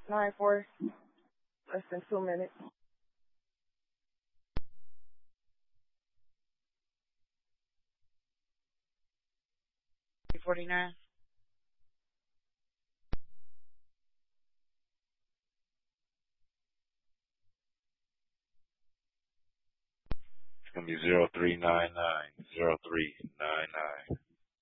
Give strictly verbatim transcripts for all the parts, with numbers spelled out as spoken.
Nine four, less than two minutes. forty-nine. It's gonna be zero three nine nine zero three nine nine.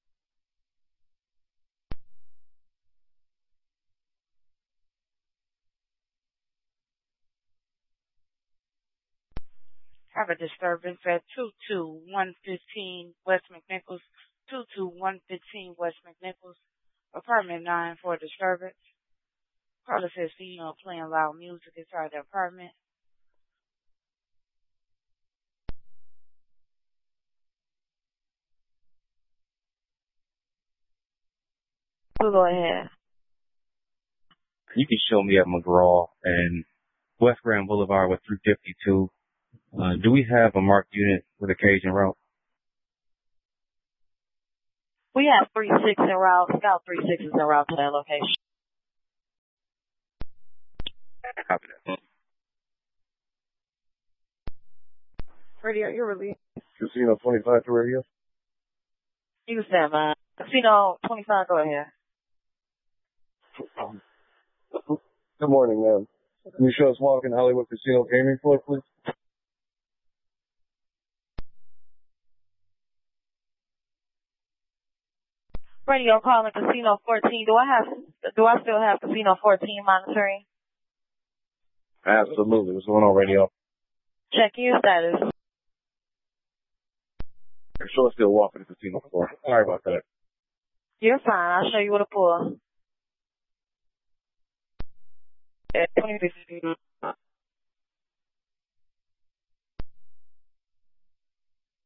Have a disturbance at two two one fifteen West McNichols, two two one fifteen West McNichols, apartment nine for disturbance. Caller says female playing loud music inside the apartment. Go ahead. You can show me at McGraw and West Grand Boulevard with three fifty-two. Uh, do we have a marked unit with a Cajun route? We have three six en route. Scout three six is en route to that location. Copy that. Radio, you're really. Casino twenty-five to radio. You can stand by. Casino twenty-five, go ahead. Good morning, ma'am. Can you show us walking Hollywood Casino gaming floor, please? Radio calling Casino fourteen. Do I have, do I still have Casino fourteen monitoring? Absolutely. What's going on, radio? Check your status. Show us still walking the casino floor. Sorry about that. You're fine. I'll show you what to pull. twenty fifteen.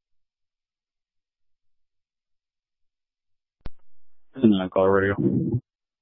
Nine call radio.